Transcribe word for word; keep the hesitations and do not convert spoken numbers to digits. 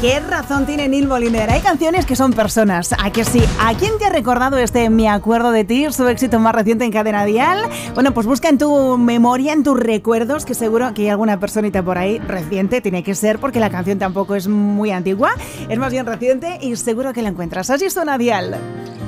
¿Qué razón tiene Neil Moliner? Hay canciones que son personas, ¿a que sí? ¿A quién te ha recordado este Me Acuerdo de Ti, su éxito más reciente en Cadena Dial? Bueno, pues busca en tu memoria, en tus recuerdos, que seguro que hay alguna personita por ahí reciente, tiene que ser, porque la canción tampoco es muy antigua, es más bien reciente y seguro que la encuentras. Así suena Dial.